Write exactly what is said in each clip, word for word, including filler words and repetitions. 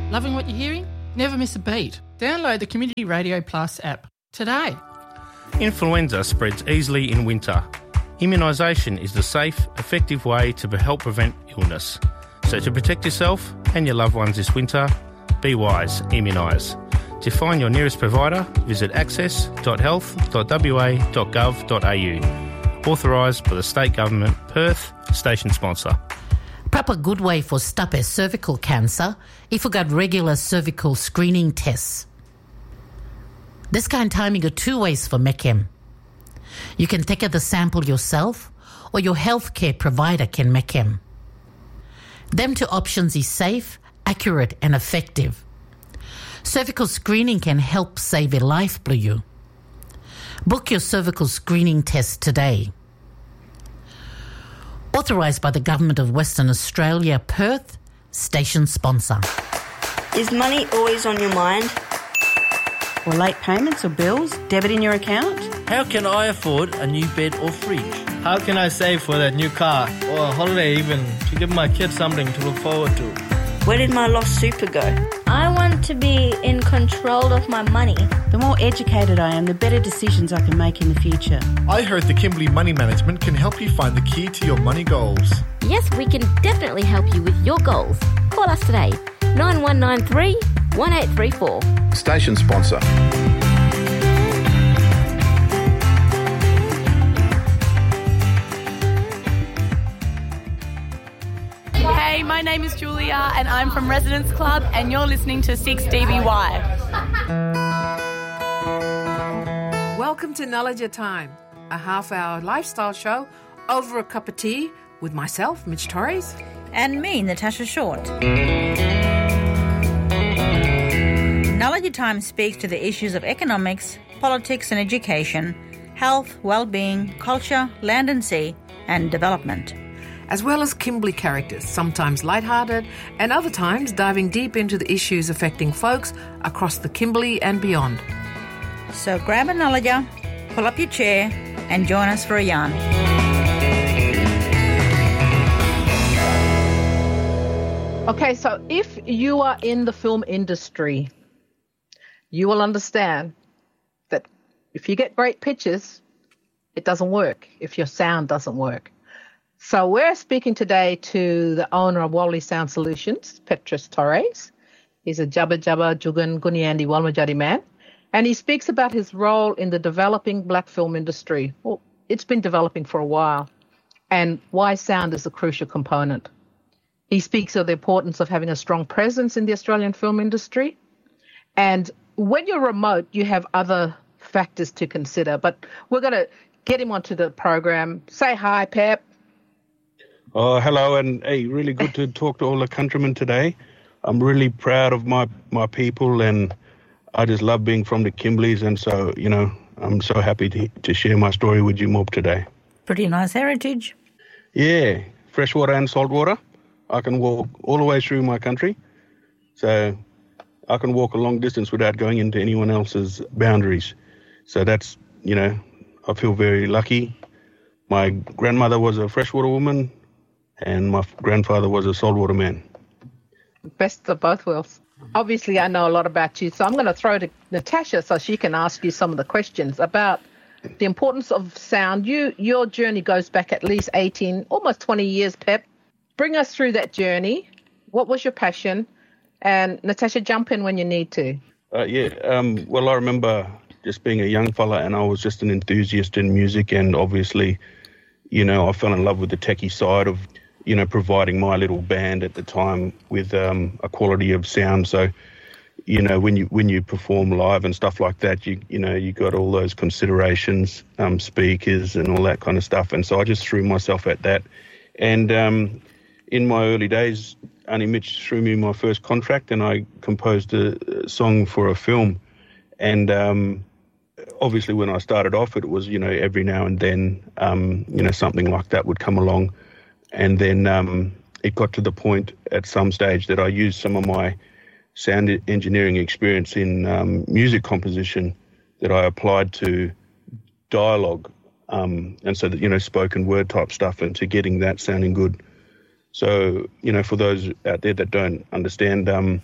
Loving what you're hearing? Never miss a beat. Download the Community Radio Plus app today. Influenza spreads easily in winter. Immunisation is the safe, effective way to help prevent illness. So to protect yourself and your loved ones this winter, be wise, immunise. To find your nearest provider, visit access dot health dot w a dot gov dot a u. Authorised by the State Government, Perth, station sponsor. Proper good way for stop a cervical cancer if you got regular cervical screening tests. This kind timing are two ways for MEChem. You can take the sample yourself or your healthcare provider can MEChem. Them two options is safe, accurate and effective. Cervical screening can help save a life, Blue U. Book your cervical screening test today. Authorised by the Government of Western Australia, Perth, station sponsor. Is money always on your mind? Or late payments or bills, debit in your account? How can I afford a new bed or fridge? How can I save for that new car or a holiday even to give my kids something to look forward to? Where did my lost super go? I want to be in control of my money. The more educated I am, the better decisions I can make in the future. I heard the Kimberley Money Management can help you find the key to your money goals. Yes, we can definitely help you with your goals. Call us today, nine one nine three, one eight three four. Station sponsor. Hey, my name is Julia and I'm from Residence Club and you're listening to six D B Y. Welcome to Knowledge at Time, a half-hour lifestyle show over a cup of tea with myself, Mitch Torres. And me, Natasha Short. Knowledge at Time speaks to the issues of economics, politics and education, health, well-being, culture, land and sea, and development. As well as Kimberley characters, sometimes lighthearted and other times diving deep into the issues affecting folks across the Kimberley and beyond. So grab a knowledger, pull up your chair and join us for a yarn. Okay, so if you are in the film industry, you will understand that if you get great pictures, it doesn't work if your sound doesn't work. So we're speaking today to the owner of Wally Sound Solutions, Petrus Torres. He's a Jabba Jabba Jugan Gunyandi Walmajadi man. And he speaks about his role in the developing black film industry. Well, it's been developing for a while. And why sound is a crucial component. He speaks of the importance of having a strong presence in the Australian film industry. And when you're remote, you have other factors to consider. But we're going to get him onto the program. Say hi, Pep. Oh, hello, and hey, really good to talk to all the countrymen today. I'm really proud of my, my people, and I just love being from the Kimberleys, and so, you know, I'm so happy to, to share my story with you mob today. Pretty nice heritage. Yeah, freshwater and saltwater. I can walk all the way through my country, so I can walk a long distance without going into anyone else's boundaries. So that's, you know, I feel very lucky. My grandmother was a freshwater woman, and my grandfather was a saltwater man. Best of both worlds. Obviously, I know a lot about you, so I'm going to throw to Natasha so she can ask you some of the questions about the importance of sound. You, your journey goes back at least eighteen, almost twenty years, Pep. Bring us through that journey. What was your passion? And Natasha, jump in when you need to. Uh, yeah, um, well, I remember just being a young fella, and I was just an enthusiast in music, and obviously, you know, I fell in love with the techie side of, you know, providing my little band at the time with um, a quality of sound. So, you know, when you when you perform live and stuff like that, you you know, you got all those considerations, um, speakers and all that kind of stuff. And so I just threw myself at that. And um, in my early days, Auntie Mitch threw me my first contract, and I composed a song for a film. And um, obviously, when I started off, it was, you know, every now and then, um, you know, something like that would come along. And then um, it got to the point at some stage that I used some of my sound engineering experience in um, music composition that I applied to dialogue, um, and so that, you know, spoken word type stuff, and to getting that sounding good. So, you know, for those out there that don't understand, um,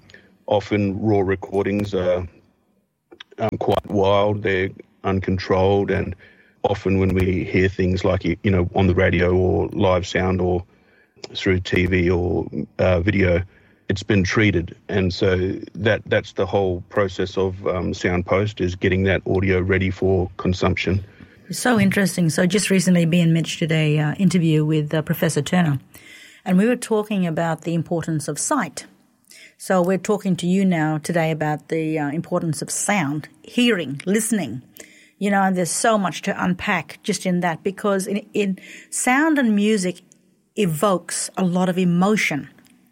often raw recordings are um, quite wild, they're uncontrolled, and often when we hear things like, you know, on the radio or live sound or through T V or uh, video, it's been treated. And so that that's the whole process of um, sound post, is getting that audio ready for consumption. It's so interesting. So just recently, me and Mitch did a uh, interview with uh, Professor Turner, and we were talking about the importance of sight. So we're talking to you now today about the uh, importance of sound, hearing, listening. You know, and there's so much to unpack just in that, because in, in sound and music evokes a lot of emotion.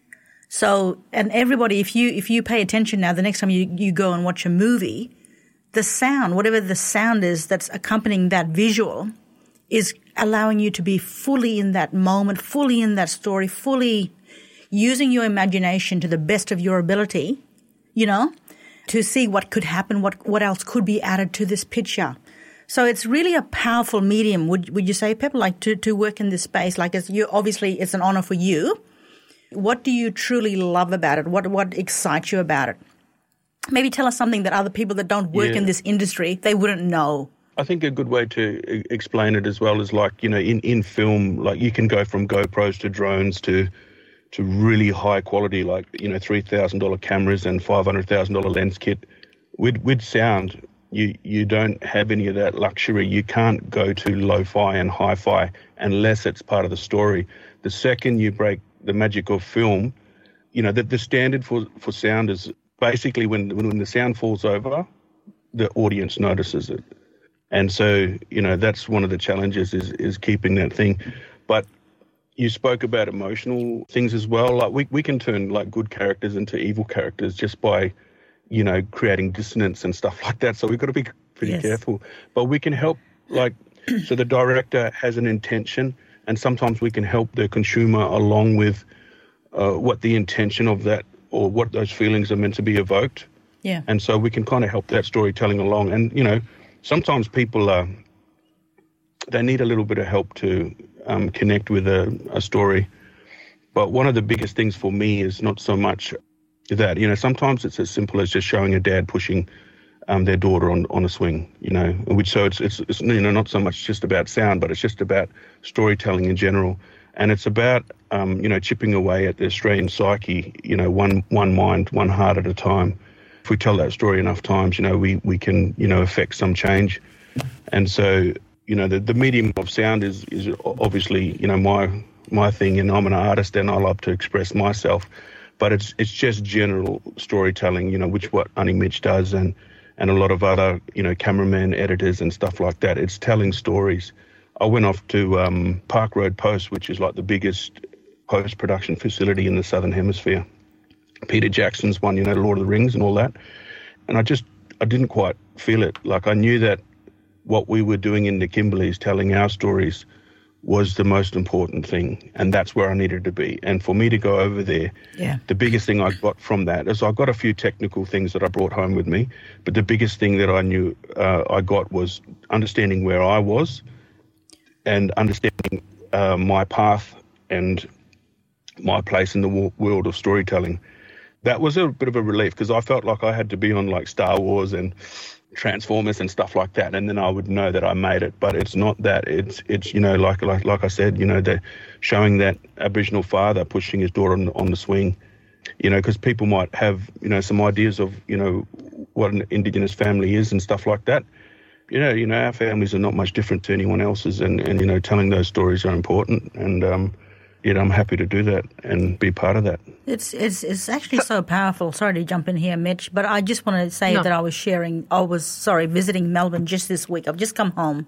So, and everybody, if you if you pay attention now, the next time you, you go and watch a movie, the sound, whatever the sound is that's accompanying that visual, is allowing you to be fully in that moment, fully in that story, fully using your imagination to the best of your ability, you know, to see what could happen, what what else could be added to this picture. So it's really a powerful medium, would would you say, Pep, like to, to work in this space? Like, it's, you, obviously it's an honor for you. What do you truly love about it? What what excites you about it? Maybe tell us something that other people that don't work yeah. in this industry, they wouldn't know. I think a good way to explain it as well is, like, you know, in, in film, like, you can go from GoPros to drones to to really high quality, like, you know, three thousand dollars cameras and five hundred thousand dollars lens kit. With with sound, you, you don't have any of that luxury. You can't go to lo-fi and hi-fi unless it's part of the story. The second you break the magic of film, you know, the, the standard for, for sound is basically when, when when the sound falls over, the audience notices it. And so, you know, that's one of the challenges, is is keeping that thing. But you spoke about emotional things as well. Like, we, we can turn, like, good characters into evil characters just by, you know, creating dissonance and stuff like that. So we've got to be pretty yes. careful. But we can help, like, so the director has an intention, and sometimes we can help the consumer along with uh, what the intention of that, or what those feelings are meant to be evoked. Yeah. And so we can kind of help that storytelling along. And, you know, sometimes people are, they need a little bit of help to um, connect with a, a story. But one of the biggest things for me is not so much that, you know, sometimes it's as simple as just showing a dad pushing um, their daughter on, on a swing, you know, which, so it's, it's, it's, you know, not so much just about sound, but it's just about storytelling in general. And it's about, um, you know, chipping away at the Australian psyche, you know, one one mind, one heart at a time. If we tell that story enough times, you know, we, we can, you know, affect some change. And so, you know, the, the medium of sound is, is obviously, you know, my my thing, and I'm an artist and I love to express myself. But it's it's just general storytelling, you know, which what Auntie Mitch does, and, and a lot of other, you know, cameramen, editors and stuff like that. It's telling stories. I went off to um, Park Road Post, which is like the biggest post-production facility in the Southern Hemisphere. Peter Jackson's one, you know, Lord of the Rings and all that. And I just, I didn't quite feel it. Like, I knew that what we were doing in the Kimberleys, telling our stories, was the most important thing. And that's where I needed to be. And for me to go over there, yeah. the biggest thing I got from that is I got a few technical things that I brought home with me. But the biggest thing that I knew uh, I got was understanding where I was, and understanding uh, my path and my place in the w- world of storytelling. That was a bit of a relief, because I felt like I had to be on, like, Star Wars and Transformers and stuff like that, and then I would know that I made it. But it's not that. It's, it's you know, like like like I said, you know, the showing that Aboriginal father pushing his daughter on, on the swing, you know, because people might have, you know, some ideas of, you know, what an Indigenous family is and stuff like that. You know, you know, our families are not much different to anyone else's, and, and you know, telling those stories are important, and um, you know, I'm happy to do that and be part of that. It's it's it's actually so powerful. Sorry to jump in here, Mitch, but I just wanted to say no. that I was sharing, I was, sorry, visiting Melbourne just this week. I've just come home,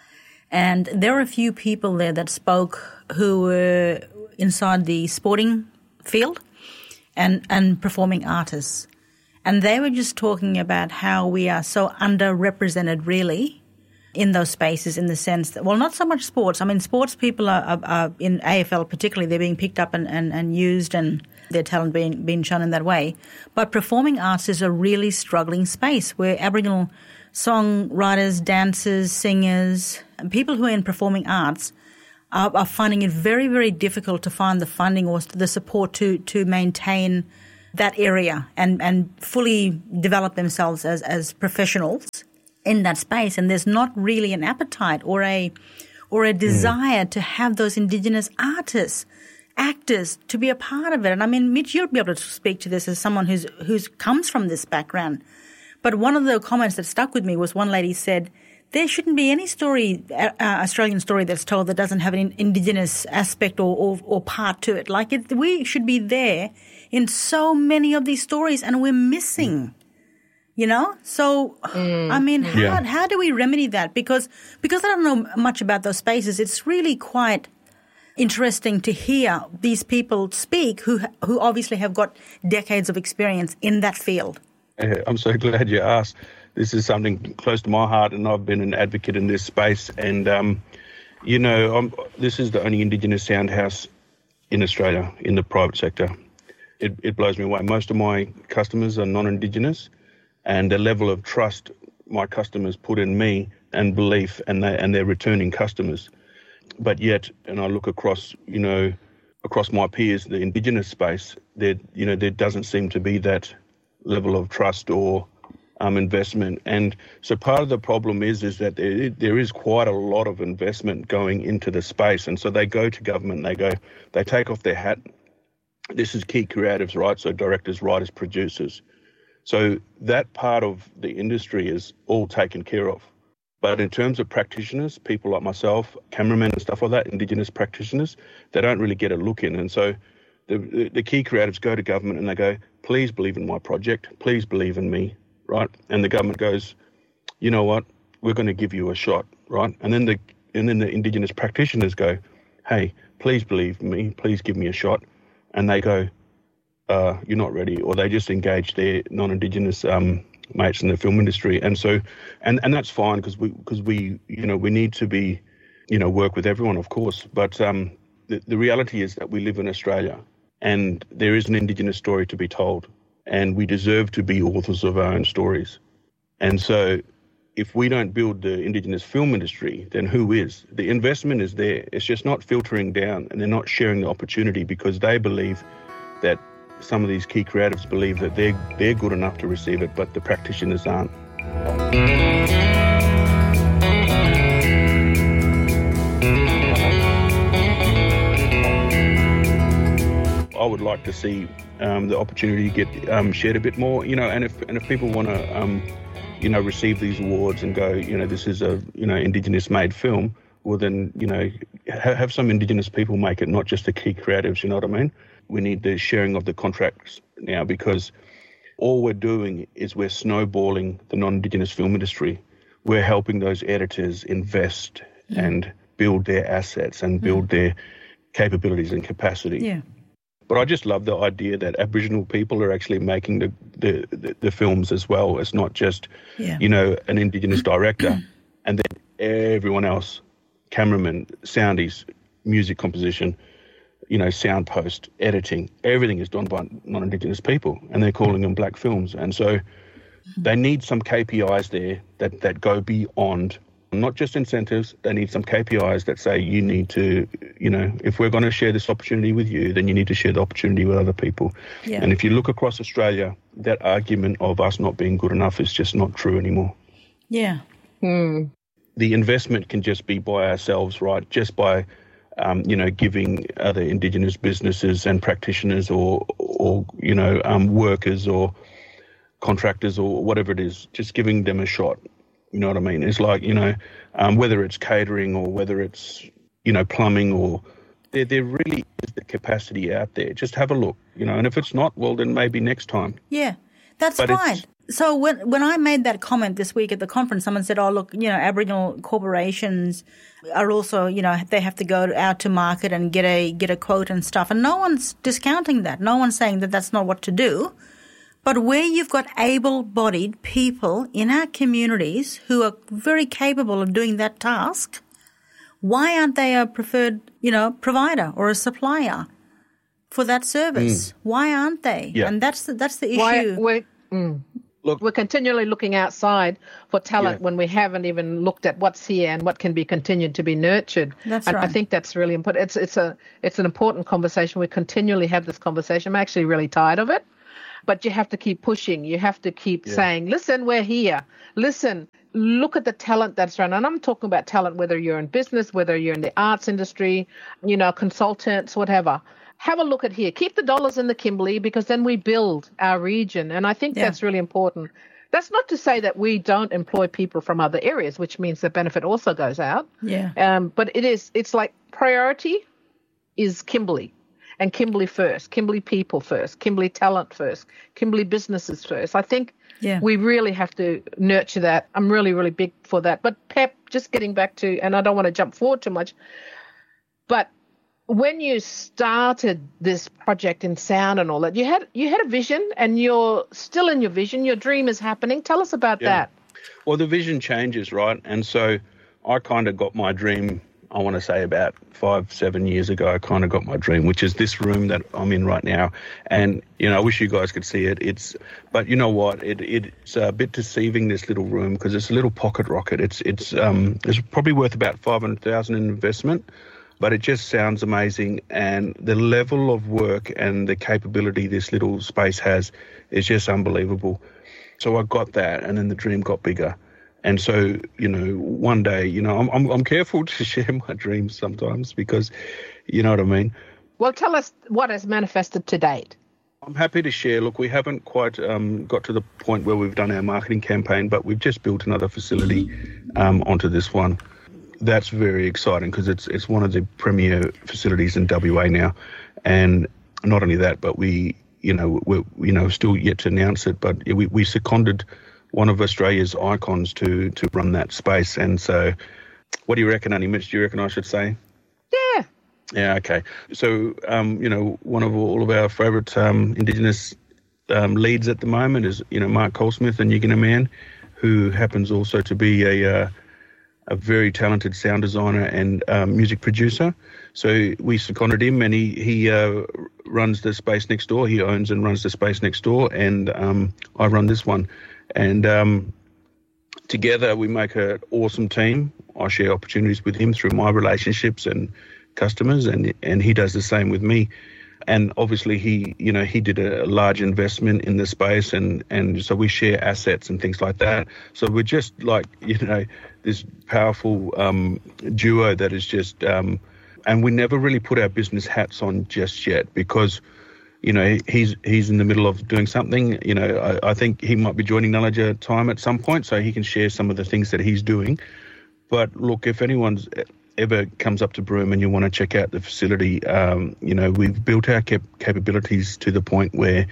and there were a few people there that spoke who were inside the sporting field and, and performing artists. And they were just talking about how we are so underrepresented, really, in those spaces, in the sense that, well, not so much sports. I mean, sports people are, are, are in A F L particularly, they're being picked up and, and, and used, and their talent being, being shown in that way. But performing arts is a really struggling space where Aboriginal songwriters, dancers, singers, and people who are in performing arts are, are finding it very, very difficult to find the funding or the support to, to maintain that area and, and fully develop themselves as, as professionals in that space. And there's not really an appetite or a or a desire mm. to have those Indigenous artists, actors, to be a part of it. And I mean, Mitch, you'll be able to speak to this as someone who's who's comes from this background. But one of the comments that stuck with me was one lady said, there shouldn't be any story, uh, Australian story that's told that doesn't have an Indigenous aspect or, or, or part to it. Like it, we should be there in so many of these stories, and we're missing, you know? So, mm. I mean, how, yeah. how do we remedy that? Because because I don't know much about those spaces, it's really quite interesting to hear these people speak who who obviously have got decades of experience in that field. I'm so glad you asked. This is something close to my heart, and I've been an advocate in this space. And, um, you know, I'm, this is the only Indigenous sound house in Australia in the private sector. It, it blows me away. Most of my customers are non-Indigenous, and the level of trust my customers put in me and belief, and, they, and they're returning customers. But yet, and I look across, you know, across my peers, the Indigenous space, there, you know, there doesn't seem to be that level of trust or um, investment. And so part of the problem is is that there, there is quite a lot of investment going into the space. And so they go to government, they go, they take off their hat. This is key creatives, right? So directors, writers, producers. So that part of the industry is all taken care of. But in terms of practitioners, people like myself, cameramen and stuff like that, Indigenous practitioners, they don't really get a look in. And so the, the, the key creatives go to government and they go, please believe in my project, please believe in me, right? And the government goes, you know what, we're going to give you a shot, right? And then the and then the Indigenous practitioners go, hey, please believe in me, please give me a shot. And they go, uh, you're not ready, or they just engage their non-Indigenous um, mates in the film industry. And so, and, and that's fine because we, because we, you know, we need to be, you know, work with everyone, of course. But um, the, the reality is that we live in Australia and there is an Indigenous story to be told, and we deserve to be authors of our own stories. And so if we don't build the Indigenous film industry, then who is? The investment is there. It's just not filtering down, and they're not sharing the opportunity because they believe that some of these key creatives believe that they're, they're good enough to receive it, but the practitioners aren't. I would like to see um, the opportunity get um, shared a bit more, you know, and if and if people want to, um, you know, receive these awards and go, you know, this is a, you know, Indigenous made film, well then, you know, ha- have some Indigenous people make it, not just the key creatives, you know what I mean? We need the sharing of the contracts now, because all we're doing is we're snowballing the non-Indigenous film industry. We're helping those editors invest mm. and build their assets and build mm. their capabilities and capacity. Yeah. But I just love the idea that Aboriginal people are actually making the, the, the, the films as well. It's not just, yeah. you know, an Indigenous director and then everyone else, cameramen, soundies, music composition, you know, sound post, editing, everything is done by non-Indigenous people, and they're calling them black films. And so they need some K P Is there that, that go beyond, not just incentives, they need some K P Is that say you need to, you know, if we're going to share this opportunity with you, then you need to share the opportunity with other people. Yeah. And if you look across Australia, that argument of us not being good enough is just not true anymore. Yeah. Mm. The investment can just be by ourselves, right? Just by Um, you know, giving other Indigenous businesses and practitioners or, or you know, um, workers or contractors or whatever it is, just giving them a shot. You know what I mean? It's like, you know, um, whether it's catering or whether it's, you know, plumbing or there, there really is the capacity out there. Just have a look, you know, and if it's not, well, then maybe next time. Yeah, that's but fine. So when when I made that comment this week at the conference, someone said, oh, look, you know, Aboriginal corporations are also, you know, they have to go out to market and get a get a quote and stuff. And no one's discounting that. No one's saying that that's not what to do. But where you've got able-bodied people in our communities who are very capable of doing that task, why aren't they a preferred, you know, provider or a supplier for that service? Mm. Why aren't they? Yeah. And that's the, that's the issue. Why, we're, mm. Look, we're continually looking outside for talent yeah. when we haven't even looked at what's here and what can be continued to be nurtured. That's and right. I think that's really important. It's it's a it's an important conversation. We continually have this conversation. I'm actually really tired of it. but you have to keep pushing. You have to keep Yeah. saying, listen, we're here. Listen, look at the talent that's around. And I'm talking about talent, whether you're in business, whether you're in the arts industry, you know, consultants, whatever. Have a look at here. Keep the dollars in the Kimberley, because then we build our region. And I think Yeah. that's really important. That's not to say that we don't employ people from other areas, which means the benefit also goes out. Yeah. Um, but it is, it's like priority is Kimberley, and Kimberley first, Kimberley people first, Kimberley talent first, Kimberley businesses first. I think Yeah. we really have to nurture that. I'm really, really big for that. But Pep, just getting back to, and I don't want to jump forward too much, but when you started this project in sound and all that, you had you had a vision, and you're still in your vision. Your dream is happening. Tell us about Yeah. that. Well, the vision changes, right? And so I kind of got my dream, I want to say about five, seven years ago, I kind of got my dream, which is this room that I'm in right now. And, you know, I wish you guys could see it. It's, but you know what? It, it's a bit deceiving, this little room, because it's a little pocket rocket. It's, it's, um, it's probably worth about five hundred thousand in investment, but it just sounds amazing. And the level of work and the capability this little space has is just unbelievable. So I got that, and then the dream got bigger. And so, you know, one day, you know, I'm I'm, I'm careful to share my dreams sometimes, because, you know what I mean? Well, tell us what has manifested to date. I'm happy to share. Look, we haven't quite um, got to the point where we've done our marketing campaign, but we've just built another facility um, onto this one. That's very exciting, because it's it's one of the premier facilities in W A now. And not only that, but we, you know, we're you know, still yet to announce it, but we, we seconded one of Australia's icons to to run that space. And so what do you reckon, Annie Mitch? Do you reckon I should say? Yeah. Yeah, okay. So, um, you know, one of all of our favourite um, Indigenous um, leads at the moment is, you know, Mark Colesmith, a Nyikina man, who happens also to be a uh, a very talented sound designer and um, music producer. So we seconded him, and he, he uh, runs the space next door. He owns and runs the space next door, and um, I run this one. And um, together we make an awesome team. I share opportunities with him through my relationships and customers, and and he does the same with me. And obviously he, you know, he did a large investment in the space, and, and so we share assets and things like that. So we're just like, you know, this powerful um, duo that is just, um, and we never really put our business hats on just yet, because, you know, he's he's in the middle of doing something. You know, I, I think he might be joining Nullaja Time at some point, so he can share some of the things that he's doing. But look, if anyone's ever comes up to Broome and you want to check out the facility, um, you know, we've built our cap- capabilities to the point where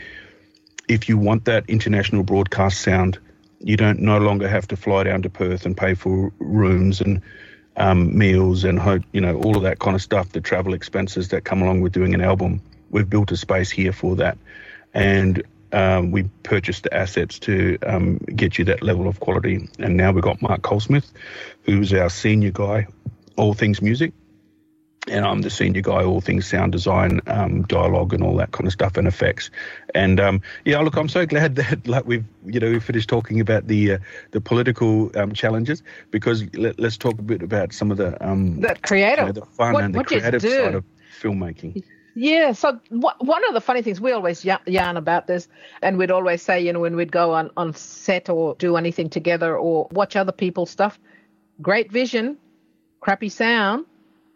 if you want that international broadcast sound, you don't no longer have to fly down to Perth and pay for rooms and um, meals and, ho- you know, all of that kind of stuff, the travel expenses that come along with doing an album. We've built a space here for that. And um, we purchased the assets to um, get you that level of quality. And now we've got Mark Colesmith, who's our senior guy, all things music, and I'm the senior guy, all things sound design, um, dialogue, and all that kind of stuff, and effects. And um, yeah, look, I'm so glad that like we've you know we finished talking about the uh, the political um, challenges, because let, let's talk a bit about some of the um, that creative, you know, the fun what, and the what you creative do. side of filmmaking. Yeah, so wh- one of the funny things, we always y- yarn about this, and we'd always say, you know, when we'd go on, on set or do anything together or watch other people's stuff, great vision, crappy sound.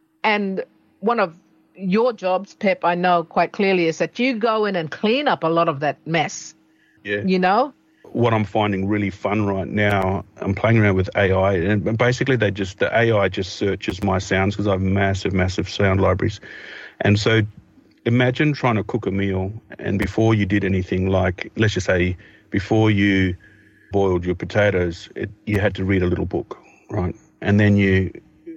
And one of your jobs, Pep, I know quite clearly, is that you go in and clean up a lot of that mess. Yeah. You know? What I'm finding really fun right now, I'm playing around with A I, and basically they just, the A I just searches my sounds, because I have massive, massive sound libraries. And so imagine trying to cook a meal, and before you did anything, like, let's just say, before you boiled your potatoes, it, you had to read a little book, right? And then you,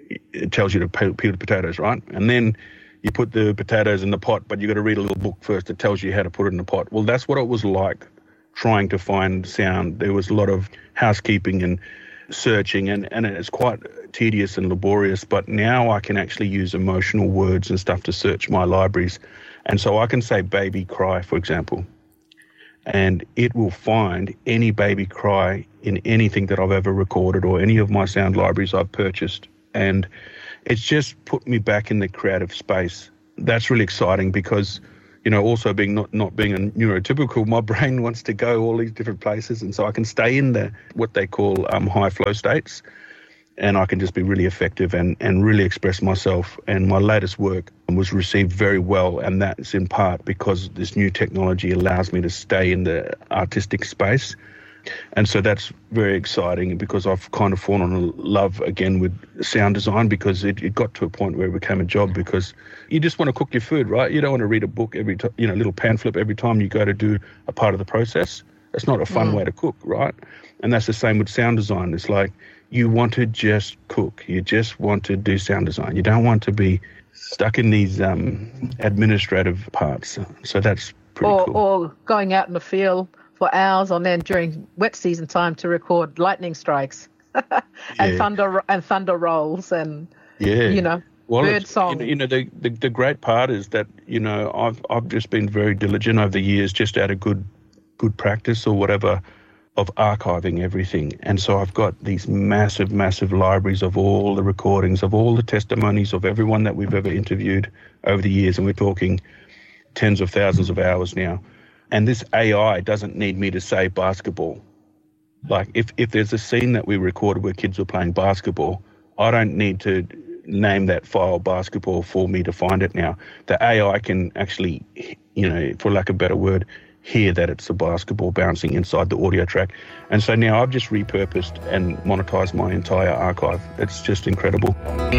it tells you to peel, peel the potatoes, right? And then you put the potatoes in the pot, but you got to read a little book first that tells you how to put it in the pot. Well, that's what it was like trying to find sound. There was a lot of housekeeping and searching, and, and it's quite tedious and laborious, but now I can actually use emotional words and stuff to search my libraries. And so I can say baby cry, for example, and it will find any baby cry in anything that I've ever recorded or any of my sound libraries I've purchased. And it's just put me back in the creative space. That's really exciting, because, you know, also being not, not being a neurotypical, my brain wants to go all these different places. And so I can stay in the what they call um, high flow states, and I can just be really effective and, and really express myself. And my latest work was received very well, and that's in part because this new technology allows me to stay in the artistic space. And so that's very exciting because I've kind of fallen in love again with sound design, because it, it got to a point where it became a job, because you just want to cook your food, right? You don't want to read a book every time, you know, a little pan flip every time you go to do a part of the process. It's not a fun mm. way to cook, right? And that's the same with sound design. It's like you want to just cook. You just want to do sound design. You don't want to be stuck in these um, administrative parts. So that's pretty or, cool. Or going out in the field for hours on end during wet season time to record lightning strikes and Yeah. thunder and thunder rolls and Yeah. you know Well, bird it's- song. You know, you know the, the the great part is that, you know, I've I've just been very diligent over the years, just out of good good practice or whatever, of archiving everything. And so I've got these massive, massive libraries of all the recordings, of all the testimonies of everyone that we've ever interviewed over the years, and we're talking tens of thousands of hours now. And this A I doesn't need me to say basketball. Like, if, if there's a scene that we recorded where kids were playing basketball, I don't need to name that file basketball for me to find it now. The A I can actually, you know, for lack of a better word, hear that it's a basketball bouncing inside the audio track. And so now I've just repurposed and monetized my entire archive. It's just incredible.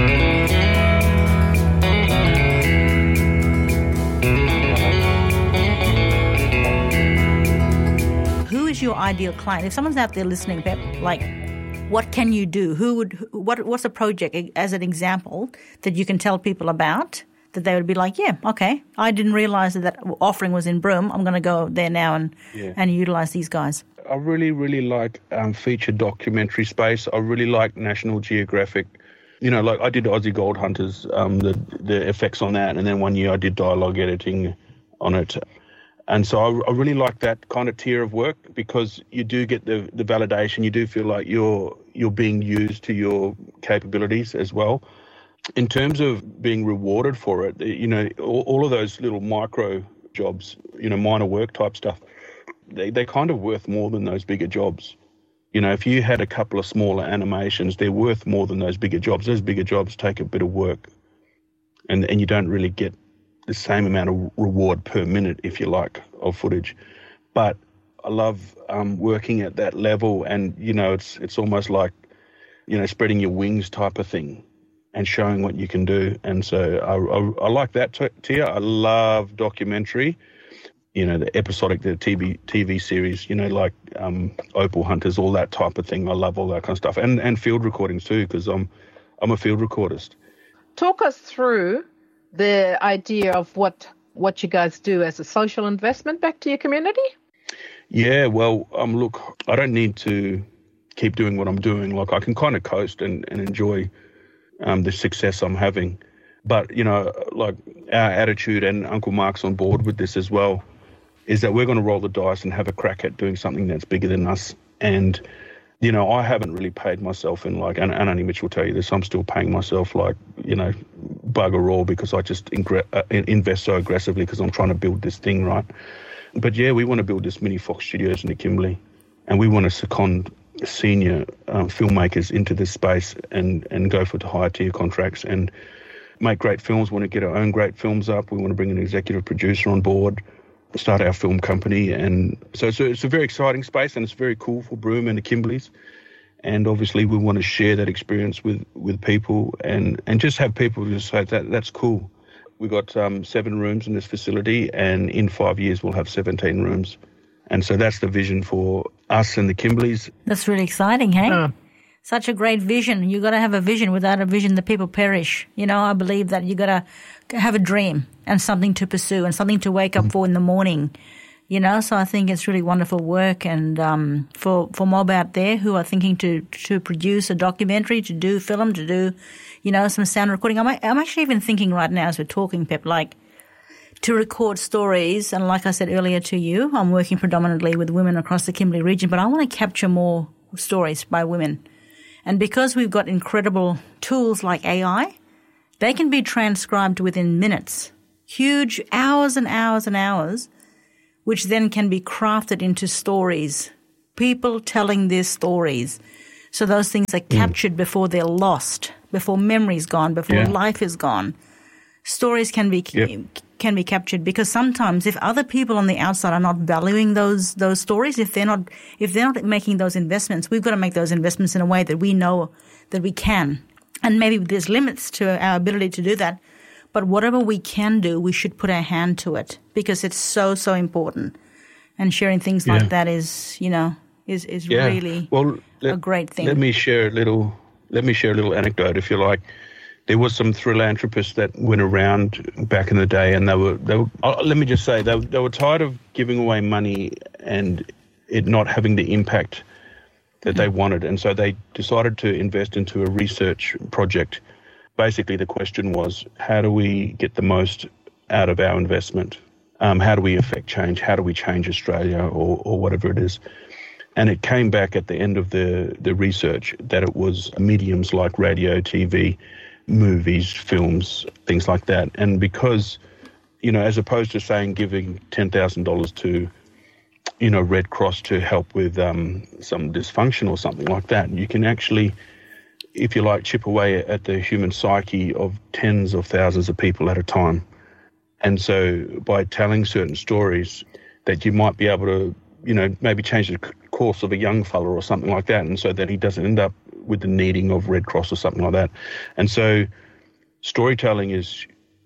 Who is your ideal client? If someone's out there listening, Pep, like, what can you do? Who would? What? What's a project, as an example, that you can tell people about that they would be like, yeah, okay, I didn't realize that that offering was in Broome. I'm going to go there now and Yeah. and utilize these guys. I really, really like um, feature documentary space. I really like National Geographic. You know, like I did Aussie Gold Hunters, um, the the effects on that, and then one year I did dialogue editing on it. And so I, I really like that kind of tier of work, because you do get the, the validation. You do feel like you're you're being used to your capabilities as well. In terms of being rewarded for it, you know, all, all of those little micro jobs, you know, minor work type stuff, they, they're kind of worth more than those bigger jobs. You know, if you had a couple of smaller animations, they're worth more than those bigger jobs. Those bigger jobs take a bit of work, and and you don't really get the same amount of reward per minute, if you like, of footage. But I love um, working at that level, and, you know, it's it's almost like, you know, spreading your wings type of thing and showing what you can do. And so I, I, I like that t- tier. I love documentary, you know, the episodic, the T V T V series, you know, like um, Opal Hunters, all that type of thing. I love all that kind of stuff. And and field recordings too, because I'm, I'm a field recordist. Talk us through the idea of what what you guys do as a social investment back to your community. Yeah, well, um, look, I don't need to keep doing what I'm doing. Like, I can kind of coast and, and enjoy um, the success I'm having. But, you know, like, our attitude, and Uncle Mark's on board with this as well, is that we're going to roll the dice and have a crack at doing something that's bigger than us. And, you know, I haven't really paid myself in, like, and, and Annie Mitchell will tell you this, I'm still paying myself, like, you know, bugger all, because I just ingre- uh, invest so aggressively because I'm trying to build this thing, right? But, yeah, we want to build this mini Fox Studios in the Kimberley, and we want to second senior um, filmmakers into this space and, and go for the higher tier contracts and make great films. We want to get our own great films up. We want to bring an executive producer on board, start our film company. And so it's a, it's a very exciting space, and it's very cool for Broome and the Kimberleys. And obviously we want to share that experience with, with people and, and just have people just say that that's cool. We've got um, seven rooms in this facility, and in five years we'll have seventeen rooms. And so that's the vision for us and the Kimberleys. That's really exciting, hey? Uh. Such a great vision. You got to have a vision. Without a vision, the people perish. You know, I believe that you got to have a dream and something to pursue and something to wake up for in the morning. You know, so I think it's really wonderful work. And um, for for mob out there who are thinking to to produce a documentary, to do film, to do, you know, some sound recording. I'm I'm actually even thinking right now as we're talking, Pep, like, to record stories. And like I said earlier to you, I'm working predominantly with women across the Kimberley region, but I want to capture more stories by women. And because we've got incredible tools like A I, they can be transcribed within minutes. huge hours and hours and hours, which then can be crafted into stories. People telling their stories. So those things are captured mm. before they're lost, before memory's gone, before yeah. life is gone. Stories can be yep. can be captured, because sometimes if other people on the outside are not valuing those those stories, if they're not if they're not making those investments, we've got to make those investments in a way that we know that we can. And maybe there's limits to our ability to do that, but whatever we can do, we should put our hand to it, because it's so so important. And sharing things yeah. like that is, you know, is is yeah. really well, let, a great thing. Let me share a little. Let me share a little anecdote, if you like. There was some philanthropists that went around back in the day, and they were, they were oh, let me just say, they, they were tired of giving away money and it not having the impact that they wanted. And so they decided to invest into a research project. Basically, the question was, how do we get the most out of our investment? Um, how do we affect change? How do we change Australia, or, or whatever it is? And it came back at the end of the, the research that it was mediums like radio, T V, movies, films, things like that. And because, you know, as opposed to saying giving ten thousand dollars to, you know, Red Cross to help with um, some dysfunction or something like that, you can actually, if you like, chip away at the human psyche of tens of thousands of people at a time. And so by telling certain stories that you might be able to, you know, maybe change the course of a young fella or something like that, and so that he doesn't end up with the needing of Red Cross or something like that. And so storytelling is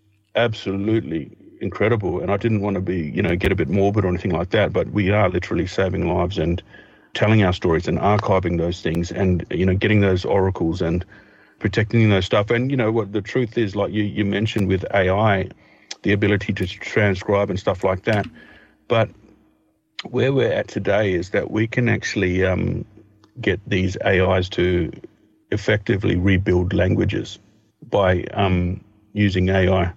absolutely incredible. And I didn't want to be, you know, get a bit morbid or anything like that, but we are literally saving lives and telling our stories and archiving those things and, you know, getting those oracles and protecting those stuff. And, you know, what the truth is, like you, you mentioned with A I, the ability to transcribe and stuff like that. But where we're at today is that we can actually um, get these A Is to effectively rebuild languages by um, using A I.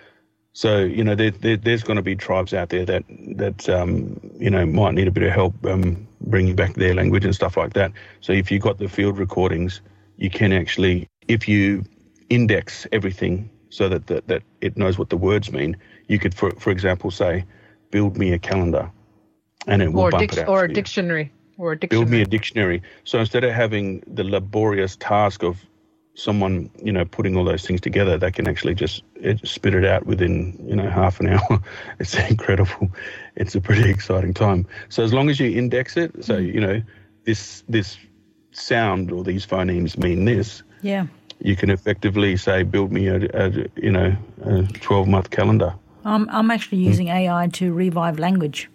So, you know, there, there, there's going to be tribes out there that, that um, you know, might need a bit of help um, bringing back their language and stuff like that. So if you've got the field recordings, you can actually, if you index everything so that, that, that it knows what the words mean, you could, for, for example, say, build me a calendar, and it will or bump dic- it out Or for a you. dictionary. Or a dictionary. Build me a dictionary. So instead of having the laborious task of someone, you know, putting all those things together, they can actually just it, spit it out within, you know, half an hour. It's incredible. It's a pretty exciting time. So as long as you index it, so, you know, this this sound or these phonemes mean this. Yeah. You can effectively say, build me a, a you know, a twelve-month calendar. I'm I'm actually using mm. A I to revive language.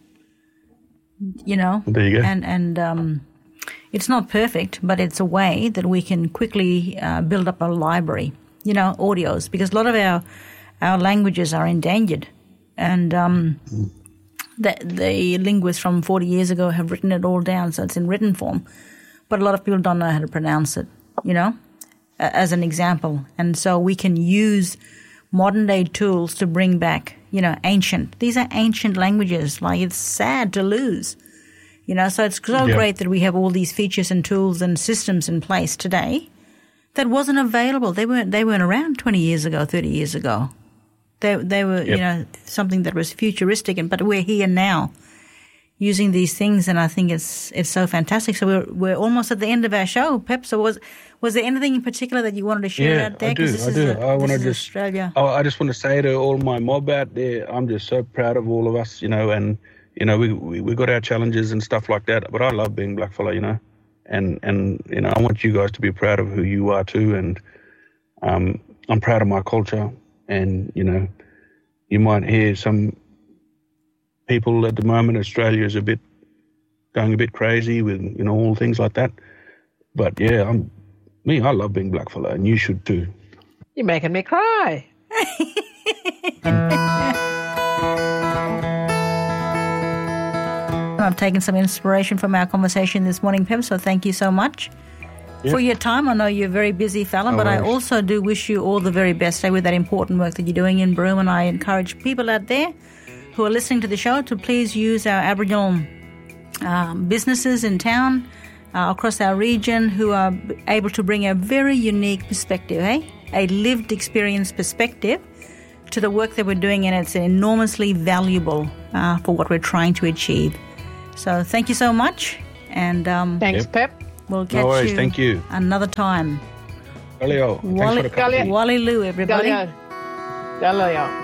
You know, there you go. And and um, it's not perfect, but it's a way that we can quickly uh, build up a library. You know, audios, because a lot of our our languages are endangered, and um, mm. the the linguists from forty years ago have written it all down, so it's in written form. But a lot of people don't know how to pronounce it. You know, as an example, and so we can use modern day tools to bring back, you know, ancient. These are ancient languages. Like, it's sad to lose, you know. So it's so yeah. great that we have all these features and tools and systems in place today that wasn't available. They weren't. They weren't around twenty years ago, thirty years ago. They they were, yep. you know, something that was futuristic. And but we're here now, using these things, and I think it's it's so fantastic. So we're we're almost at the end of our show, Pep. So was was there anything in particular that you wanted to share yeah, out there? I do. This I is do. A, I want to this is just. Australia. Oh, I just want to say to all my mob out there, I'm just so proud of all of us, you know, and you know we we we got our challenges and stuff like that. But I love being blackfella, you know, and and you know I want you guys to be proud of who you are too, and um I'm proud of my culture, and you know, you might hear some people at the moment, Australia is a bit going a bit crazy with, you know, all things like that. But yeah, I'm me, I love being blackfella, and you should too. You're making me cry. I've taken some inspiration from our conversation this morning, Pep, so thank you so much yep. for your time. I know you're a very busy fella, no but worries. I also do wish you all the very best with that important work that you're doing in Broome, and I encourage people out there who are listening to the show to please use our Aboriginal um, businesses in town, uh, across our region, who are able to bring a very unique perspective, eh? a lived experience perspective to the work that we're doing, and it's enormously valuable uh, for what we're trying to achieve. So thank you so much. And um, Thanks, yep. Pep. We'll catch no worries, you thank you. another time. Galileo. Wally, Wally Lou, everybody. Galileo. Galileo.